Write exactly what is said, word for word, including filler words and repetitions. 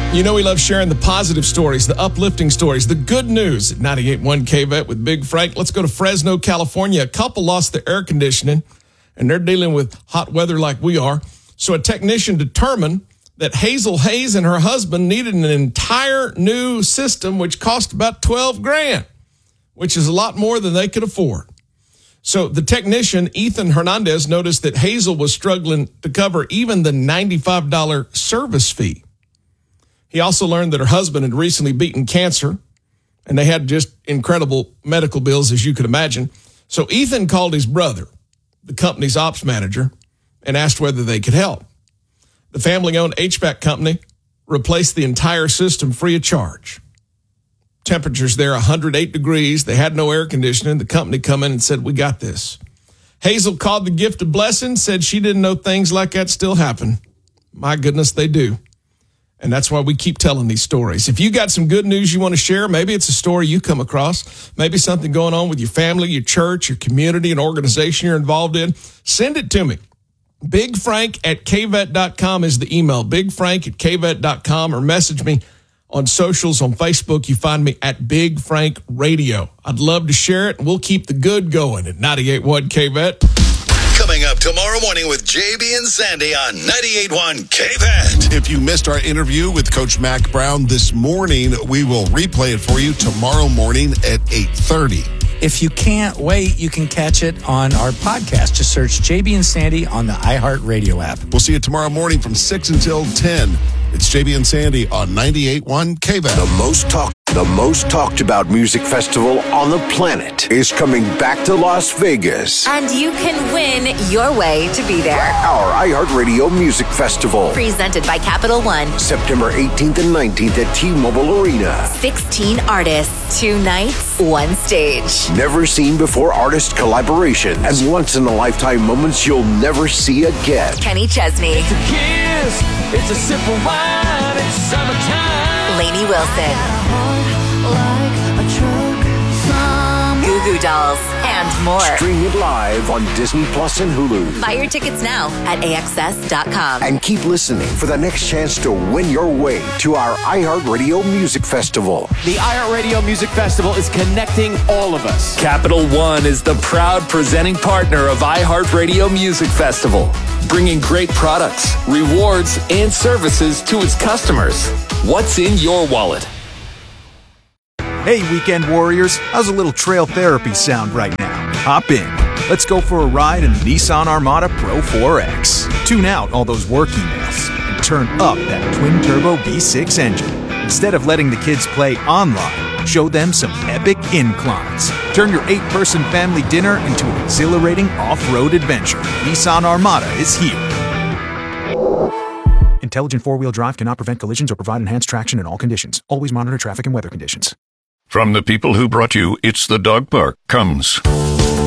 You know we love sharing the positive stories, the uplifting stories, the good news at ninety-eight point one K V E T with Big Frank. Let's go to Fresno, California. A couple lost their air conditioning, and they're dealing with hot weather like we are. So a technician determined that Hazel Hayes and her husband needed an entire new system, which cost about twelve grand, which is a lot more than they could afford. So the technician, Ethan Hernandez, noticed that Hazel was struggling to cover even the ninety-five dollars service fee. He also learned that her husband had recently beaten cancer, and they had just incredible medical bills, as you could imagine. So Ethan called his brother, the company's ops manager, and asked whether they could help. The family-owned H V A C company replaced the entire system free of charge. Temperatures there one hundred eight degrees. They had no air conditioning. The company come in and said, we got this. Hazel called the gift a blessing, said she didn't know things like that still happen. My goodness, they do. And that's why we keep telling these stories. If you got some good news you want to share, maybe it's a story you come across, maybe something going on with your family, your church, your community, an organization you're involved in, send it to me. Big Frank at K V E T dot com is the email, Big Frank at K V E T dot com, or message me on socials. On Facebook, you find me at Big Frank Radio. I'd love to share it, and we'll keep the good going at ninety-eight point one K V E T. Coming up tomorrow morning with J B and Sandy on ninety-eight point one K V E T. If you missed our interview with Coach Mack Brown this morning, we will replay it for you tomorrow morning at eight thirty. If you can't wait, you can catch it on our podcast. Just search J B and Sandy on the iHeartRadio app. We'll see you tomorrow morning from six until ten. It's J B and Sandy on ninety-eight point one K V E T. The most talked The most talked about music festival on the planet is coming back to Las Vegas. And you can win your way to be there. Our iHeartRadio Music Festival. Presented by Capital One. September eighteenth and nineteenth at T-Mobile Arena. sixteen artists, two nights, one stage. Never seen before artist collaborations and once-in-a-lifetime moments you'll never see again. Kenny Chesney. It's a kiss, it's a sip of wine, it's summertime. Lainey Wilson. Goo Goo Dolls, and more. Stream it live on Disney Plus and Hulu. Buy your tickets now at A X S dot com. And keep listening for the next chance to win your way to our iHeartRadio Music Festival. The iHeartRadio Music Festival is connecting all of us. Capital One is the proud presenting partner of iHeartRadio Music Festival, bringing great products, rewards, and services to its customers. What's in your wallet? Hey, Weekend Warriors, how's a little trail therapy sound right now? Hop in. Let's go for a ride in the Nissan Armada Pro four X. Tune out all those work emails and turn up that twin-turbo V six engine. Instead of letting the kids play online, show them some epic inclines. Turn your eight-person family dinner into an exhilarating off-road adventure. Nissan Armada is here. Intelligent four-wheel drive cannot prevent collisions or provide enhanced traction in all conditions. Always monitor traffic and weather conditions. From the people who brought you It's the Dog Park comes